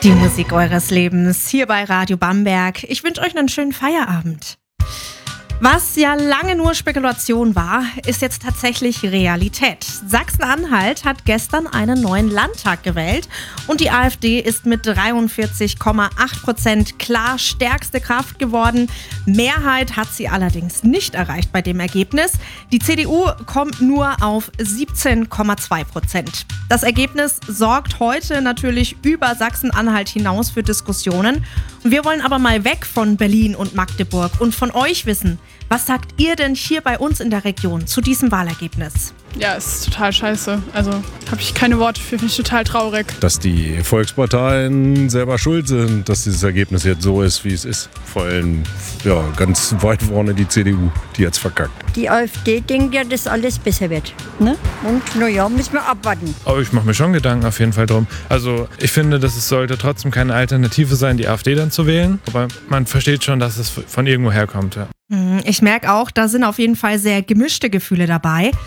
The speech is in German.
Die Musik eures Lebens hier bei Radio Bamberg. Ich wünsche euch einen schönen Feierabend. Was ja lange nur Spekulation war, ist jetzt tatsächlich Realität. Sachsen-Anhalt hat gestern einen neuen Landtag gewählt und die AfD ist mit 43,8% klar stärkste Kraft geworden. Mehrheit hat sie allerdings nicht erreicht bei dem Ergebnis. Die CDU kommt nur auf 17,2%. Das Ergebnis sorgt heute natürlich über Sachsen-Anhalt hinaus für Diskussionen. Und wir wollen aber mal weg von Berlin und Magdeburg und von euch wissen, was sagt ihr denn hier bei uns in der Region zu diesem Wahlergebnis? Ja, es ist total scheiße. Also habe ich keine Worte für, finde ich total traurig. Dass die Volksparteien selber schuld sind, dass dieses Ergebnis jetzt so ist, wie es ist. Vor allem ganz weit vorne die CDU, die jetzt verkackt. Die AfD denkt ja, dass alles besser wird. Ne? Und naja, müssen wir abwarten. Aber ich mache mir schon Gedanken auf jeden Fall drum. Also ich finde, dass es sollte trotzdem keine Alternative sein, die AfD dann zu wählen. Aber man versteht schon, dass es von irgendwo herkommt. Ja. Ich merke auch, da sind auf jeden Fall sehr gemischte Gefühle dabei.